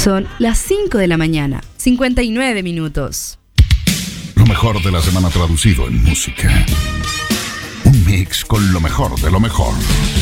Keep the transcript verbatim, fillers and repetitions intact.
Son las cinco de la mañana, cincuenta y nueve minutos. Lo mejor de la semana traducido en música. Un mix con lo mejor de lo mejor.